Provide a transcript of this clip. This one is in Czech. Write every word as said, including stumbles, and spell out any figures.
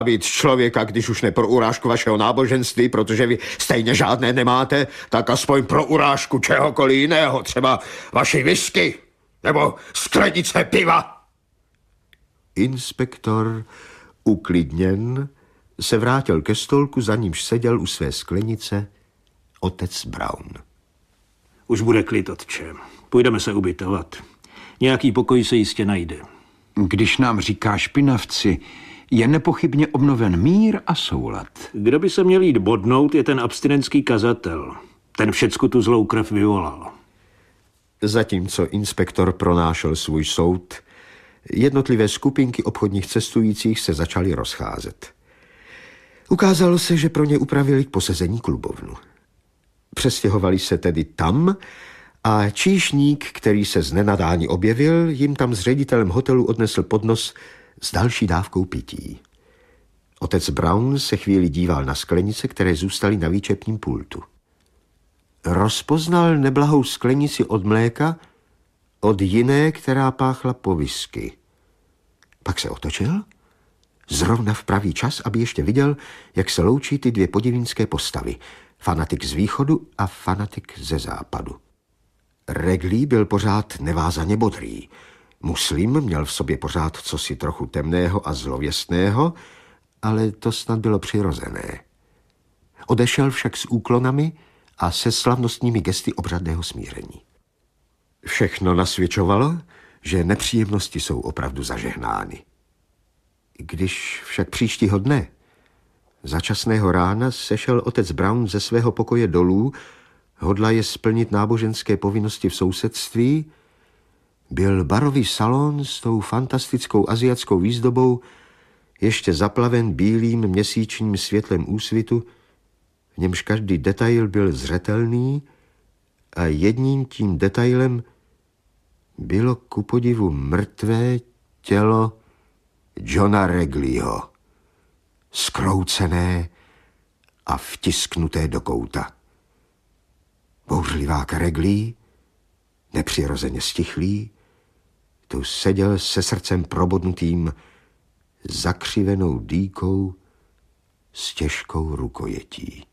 být člověka, když už ne pro urážku vašeho náboženství, protože vy stejně žádné nemáte, tak aspoň pro urážku čehokoliv jiného, třeba vaši whisky nebo sklenice piva. Inspektor, uklidněn, se vrátil ke stolku, za nímž seděl u své sklenice otec Brown. Už bude klid, otče. Půjdeme se ubytovat. Nějaký pokoj se jistě najde. Když nám říká špinavci, je nepochybně obnoven mír a soulad. Kdo by se měl jít bodnout, je ten abstinentský kazatel. Ten všecku tu zlou krev vyvolal. Zatímco inspektor pronášel svůj soud, jednotlivé skupinky obchodních cestujících se začaly rozcházet. Ukázalo se, že pro ně upravili k posezení klubovnu. Přestěhovali se tedy tam a číšník, který se z nenadání objevil, jim tam s ředitelem hotelu odnesl podnos s další dávkou pití. Otec Brown se chvíli díval na sklenice, které zůstaly na výčepním pultu. Rozpoznal neblahou sklenici od mléka od jiné, která páchla po whisky. Pak se otočil, zrovna v pravý čas, aby ještě viděl, jak se loučí ty dvě podivínské postavy, fanatik z východu a fanatik ze západu. Regley byl pořád nevázaně bodrý. Muslim měl v sobě pořád cosi trochu temného a zlověstného, ale to snad bylo přirozené. Odešel však s úklonami a se slavnostními gesty obřadného smíření. Všechno nasvědčovalo, že nepříjemnosti jsou opravdu zažehnány. Když však příštího dne, začasného rána, sešel otec Brown ze svého pokoje dolů, hodlaje splnit náboženské povinnosti v sousedství, byl barový salon s tou fantastickou asiatskou výzdobou ještě zaplaven bílým měsíčním světlem úsvitu, v němž každý detail byl zřetelný a jedním tím detailem bylo ku podivu mrtvé tělo Johna Regleyho, skroucené a vtisknuté do kouta. Bouřlivák Regley, nepřirozeně stichlý, tu seděl se srdcem probodnutým, zakřivenou dýkou s těžkou rukojetí.